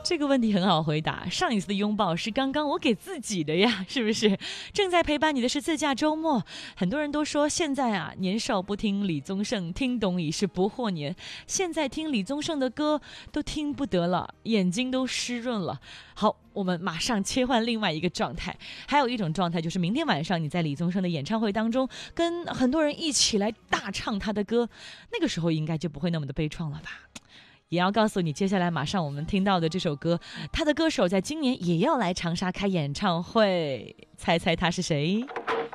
这个问题很好回答，上一次的拥抱是刚刚我给自己的呀，是不是？正在陪伴你的是自驾周末。很多人都说现在啊，年少不听李宗盛，听懂已是不惑年。现在听李宗盛的歌都听不得了，眼睛都湿润了。好，我们马上切换另外一个状态。还有一种状态就是明天晚上你在李宗盛的演唱会当中跟很多人一起来大唱他的歌，那个时候应该就不会那么的悲怆了吧。也要告诉你，接下来马上我们听到的这首歌，他的歌手在今年也要来长沙开演唱会，猜猜他是谁？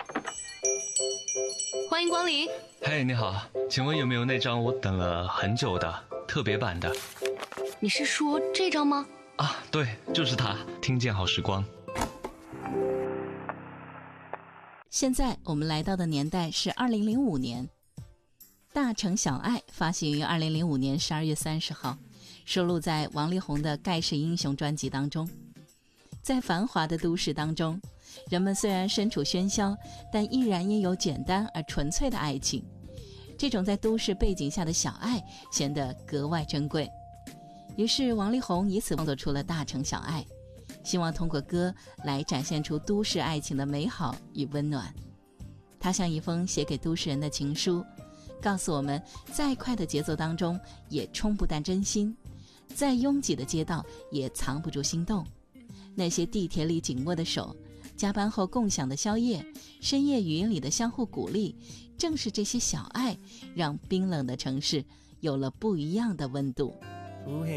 欢迎光临。 嘿，你好，请问有没有那张我等了很久的特别版的？ 你是说这张吗？ 啊，对，就是它，听见好时光。 现在我们来到的年代是2005年，大城小爱发行于2005年12月30号，收录在王力宏的《盖世英雄》专辑当中。在繁华的都市当中，人们虽然身处喧嚣，但依然拥有简单而纯粹的爱情。这种在都市背景下的小爱显得格外珍贵。于是王力宏以此创作出了《大城小爱》，希望通过歌来展现出都市爱情的美好与温暖。它像一封写给都市人的情书，告诉我们，再快的节奏当中也冲不淡真心，再拥挤的街道也藏不住心动。那些地铁里紧握的手，加班后共享的宵夜，深夜语音里的相互鼓励，正是这些小爱，让冰冷的城市有了不一样的温度。